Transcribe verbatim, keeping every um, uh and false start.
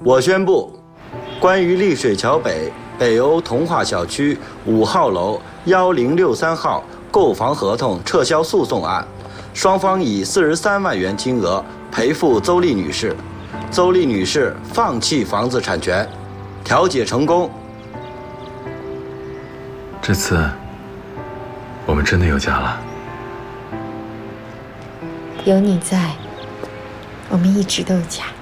我宣布，关于丽水桥北北欧童话小区五号楼幺零六三号购房合同撤销诉讼案，双方以四十三万元金额赔付邹丽女士，邹丽女士放弃房子产权，调解成功。 这次，我们真的有家了。 有你在，我们一直都有家。